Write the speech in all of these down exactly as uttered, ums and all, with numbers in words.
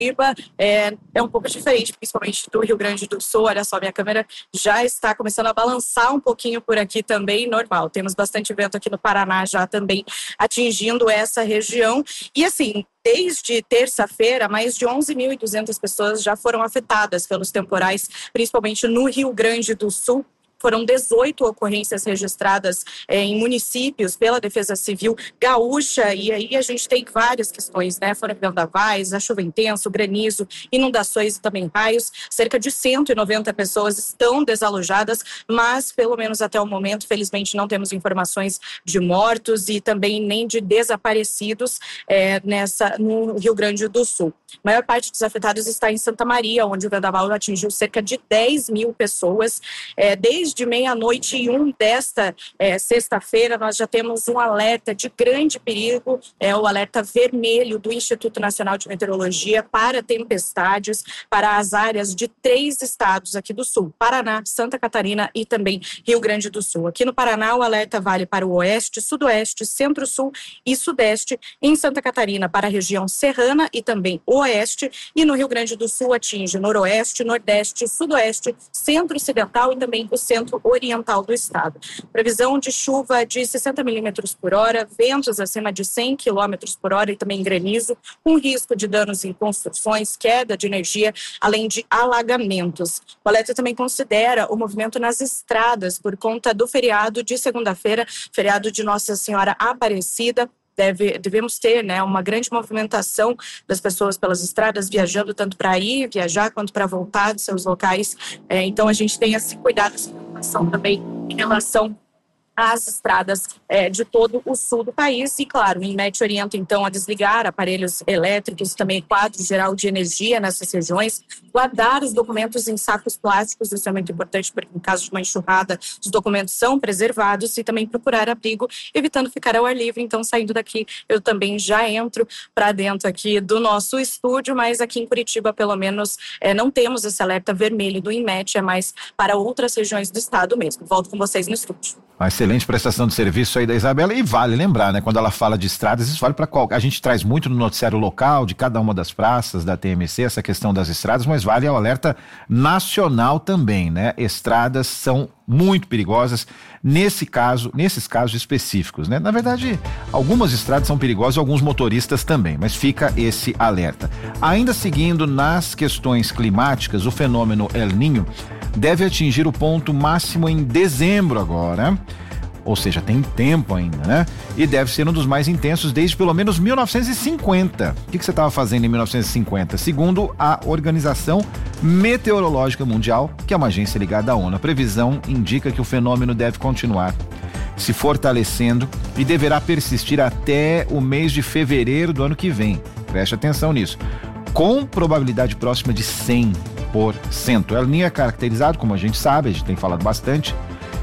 É, é um pouco diferente, principalmente do Rio Grande do Sul. Olha só, minha câmera já está começando a balançar um pouquinho por aqui também, normal. Temos bastante vento aqui no Paraná já também atingindo essa região. E assim, desde terça-feira, mais de onze mil e duzentas pessoas já foram afetadas pelos temporais, principalmente no Rio Grande do Sul. Foram dezoito ocorrências registradas é, em municípios pela Defesa Civil Gaúcha, e aí a gente tem várias questões, né? Foram vendavais, a chuva intensa, o granizo, inundações e também raios. Cerca de cento e noventa pessoas estão desalojadas, mas pelo menos até o momento, felizmente, não temos informações de mortos e também nem de desaparecidos é, nessa, no Rio Grande do Sul. A maior parte dos afetados está em Santa Maria, onde o vendaval atingiu cerca de dez mil pessoas. É, desde de meia-noite e um desta é, sexta-feira, nós já temos um alerta de grande perigo, é o alerta vermelho do Instituto Nacional de Meteorologia para tempestades, para as áreas de três estados aqui do sul, Paraná, Santa Catarina e também Rio Grande do Sul. Aqui no Paraná, o alerta vale para o oeste, sudoeste, centro-sul e sudeste. Em Santa Catarina, para a região serrana e também oeste, e no Rio Grande do Sul atinge noroeste, nordeste, sudoeste, centro-ocidental e também o centro oriental do estado. Previsão de chuva de sessenta milímetros por hora, ventos acima de cem quilômetros por hora e também granizo, com risco de danos em construções, queda de energia, além de alagamentos. O alerta também considera o movimento nas estradas por conta do feriado de segunda-feira, feriado de Nossa Senhora Aparecida. Deve, devemos ter, né, uma grande movimentação das pessoas pelas estradas, viajando tanto para ir, viajar, quanto para voltar dos seus locais. É, então, a gente tem esse cuidado, essa preocupação também em relação às estradas é, de todo o sul do país. E, claro, o INMET orienta, então, a desligar aparelhos elétricos, também quadro geral de energia nessas regiões, guardar os documentos em sacos plásticos, isso é muito importante, porque, em caso de uma enxurrada, os documentos são preservados, e também procurar abrigo, evitando ficar ao ar livre. Então, saindo daqui, eu também já entro para dentro aqui do nosso estúdio, mas aqui em Curitiba, pelo menos, é, não temos esse alerta vermelho do INMET, é mais para outras regiões do estado mesmo. Volto com vocês no estúdio. Uma excelente prestação de serviço aí da Isabela, e vale lembrar, né, quando ela fala de estradas, isso vale para qualquer, a gente traz muito no noticiário local de cada uma das praças da T M C essa questão das estradas, mas vale ao alerta nacional também, né? Estradas são muito perigosas nesse caso, nesses casos específicos, né? Na verdade, algumas estradas são perigosas, alguns motoristas também, mas fica esse alerta. Ainda seguindo nas questões climáticas, o fenômeno El Niño deve atingir o ponto máximo em dezembro agora, ou seja, tem tempo ainda, né? E deve ser um dos mais intensos desde pelo menos mil novecentos e cinquenta. O que, que você estava fazendo em mil novecentos e cinquenta? Segundo a Organização Meteorológica Mundial, que é uma agência ligada à ONU, a previsão indica que o fenômeno deve continuar se fortalecendo e deverá persistir até o mês de fevereiro do ano que vem. Preste atenção nisso. Com probabilidade próxima de cem por cento. El Niño é caracterizado, como a gente sabe, a gente tem falado bastante,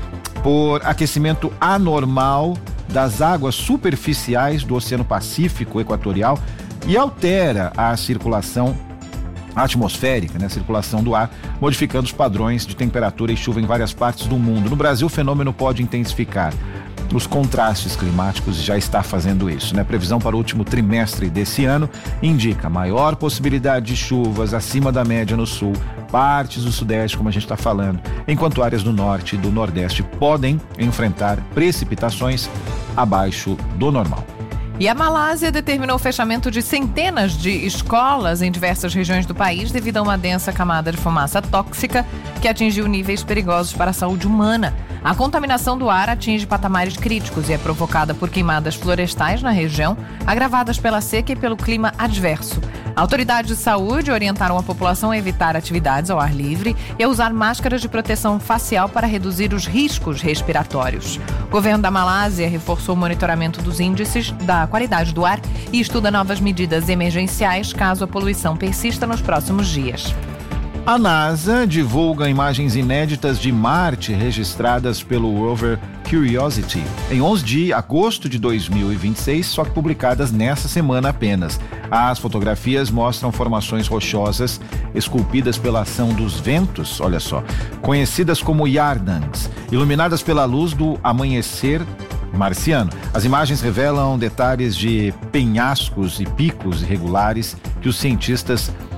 por aquecimento anormal das águas superficiais do Oceano Pacífico Equatorial e altera a circulação atmosférica, né, a circulação do ar, modificando os padrões de temperatura e chuva em várias partes do mundo. No Brasil, o fenômeno pode intensificar. Os contrastes climáticos já está fazendo isso, né? Previsão para o último trimestre desse ano indica maior possibilidade de chuvas acima da média no sul, partes do sudeste, como a gente está falando, enquanto áreas do norte e do nordeste podem enfrentar precipitações abaixo do normal. E a Malásia determinou o fechamento de centenas de escolas em diversas regiões do país devido a uma densa camada de fumaça tóxica que atingiu níveis perigosos para a saúde humana. A contaminação do ar atinge patamares críticos e é provocada por queimadas florestais na região, agravadas pela seca e pelo clima adverso. Autoridades de saúde orientaram a população a evitar atividades ao ar livre e a usar máscaras de proteção facial para reduzir os riscos respiratórios. O governo da Malásia reforçou o monitoramento dos índices da qualidade do ar e estuda novas medidas emergenciais caso a poluição persista nos próximos dias. A NASA divulga imagens inéditas de Marte registradas pelo rover Curiosity em onze de agosto de dois mil e vinte e seis, só que publicadas nessa semana apenas. As fotografias mostram formações rochosas esculpidas pela ação dos ventos, olha só, conhecidas como Yardans, iluminadas pela luz do amanhecer marciano. As imagens revelam detalhes de penhascos e picos irregulares que os cientistas